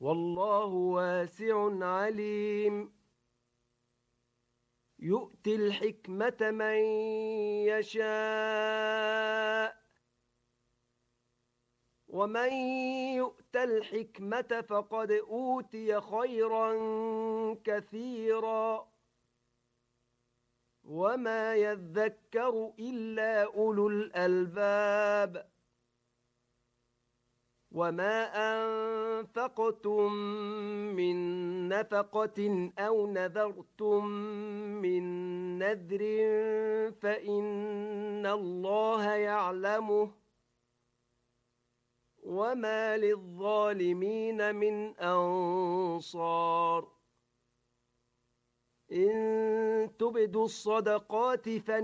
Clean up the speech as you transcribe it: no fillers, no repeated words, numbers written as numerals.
والله واسع عليم يؤتي الحكمة من يشاء ومن يؤت الحكمة فقد أوتي خيرا كثيرا وما يذكر إلا أولو الألباب وما أنفقتم من نفقة أو نذرتم من نذر فإن الله يعلمه وما للظالمين من أنصار إن تبدوا الصدقات